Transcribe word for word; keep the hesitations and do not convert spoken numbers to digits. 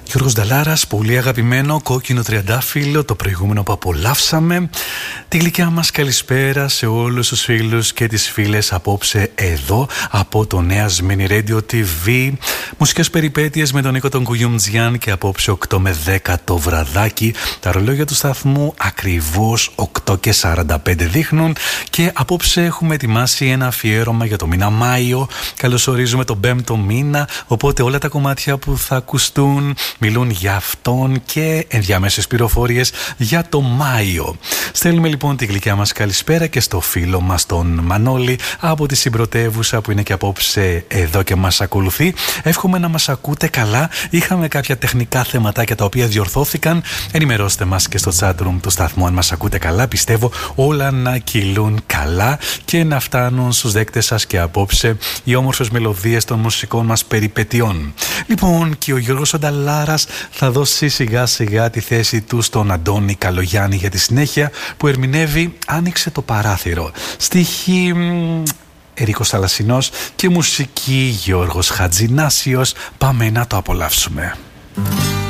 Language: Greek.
Γιώργος Νταλάρας, πολύ αγαπημένο κόκκινο τριαντάφυλλο, το προηγούμενο που απολαύσαμε. Τη γλυκιά μας καλησπέρα σε όλους τους φίλους και τις φίλες απόψε εδώ από το Νέα Σμήνη Radio τι βι. Μουσικές περιπέτειες με τον Νίκο τον Κουγιούμτζιάν και απόψε οκτώ με δέκα το βραδάκι. Τα ρολόγια του σταθμού ακριβώς οκτώ και σαράντα πέντε δείχνουν και απόψε έχουμε ετοιμάσει ένα αφιέρωμα για το μήνα Μάιο. Καλωσορίζουμε τον πέμπτο μήνα, οπότε όλα τα κομμάτια που θα ακουστούν μιλούν για αυτόν και ενδιάμεσες πληροφορίες για το Μάιο. Στέλνουμε λοιπόν τη γλυκιά μας καλησπέρα και στο φίλο μας τον Μανώλη από τη Συμπρωτεύουσα που είναι και απόψε εδώ και μας ακολουθεί. Εύχομαι να μας ακούτε καλά. Είχαμε κάποια τεχνικά θεματάκια τα οποία διορθώθηκαν. Ενημερώστε μας και στο chatroom του σταθμού αν μας ακούτε καλά. Πιστεύω όλα να κυλούν καλά και να φτάνουν στους δέκτες σας και απόψε οι όμορφες μελωδίες των μουσικών μας περιπετειών. Λοιπόν, και ο Γιώργος Νταλάρας θα δώσει σιγά σιγά τη θέση του στον Αντώνη Καλογιάννη για τη συνέχεια που ερμηνεύει «Άνοιξε το παράθυρο». Στίχη Ερίκος Θαλασσινός και μουσική Γιώργος Χατζηνάσιος. Πάμε να το απολαύσουμε.